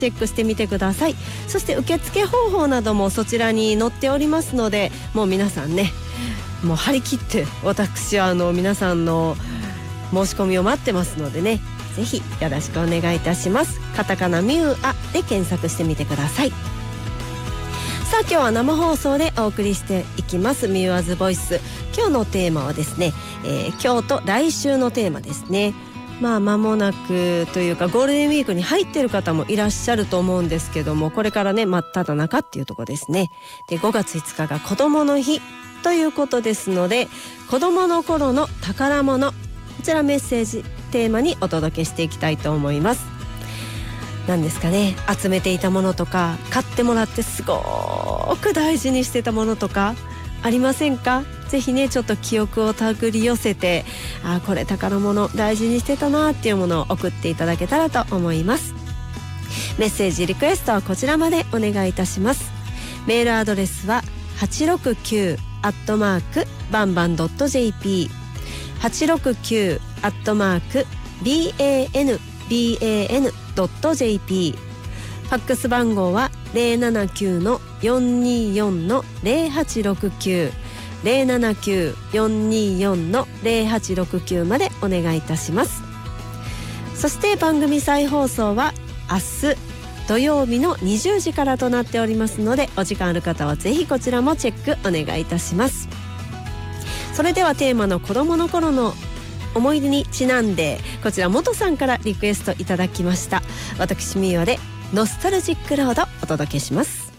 チェックしてみてください。そして受付方法などもそちらに載っておりますので、もう皆さんね、もう張り切って私は皆さんの申し込みを待ってますのでね、ぜひよろしくお願いいたします。カタカナミューアで検索してみてください。さあ今日は生放送でお送りしていきますミューアズボイス。今日のテーマはですね、今日と来週のテーマですね。間もなくというかゴールデンウィークに入っている方もいらっしゃると思うんですけども、これからね真っ只中っていうところですね。で5月5日が子どもの日ということですので、子どもの頃の宝物、こちらメッセージテーマにお届けしていきたいと思います。何ですかね、集めていたものとか買ってもらってすごく大事にしてたものとかありませんか？ぜひねちょっと記憶を手繰り寄せて、これ宝物大事にしてたなっていうものを送っていただけたらと思います。メッセージリクエストはこちらまでお願いいたします。メールアドレスは869@banban.jp 869@banban.jp、 ファックス番号は 079-424-0869 079-424-0869 までお願いいたします。そして番組再放送は明日土曜日の20時からとなっておりますので、お時間ある方はぜひこちらもチェックお願いいたします。それではテーマの子どもの頃の思い出にちなんで、こちら元さんからリクエストいただきました。私ミーワでノスタルジックロードお届けします。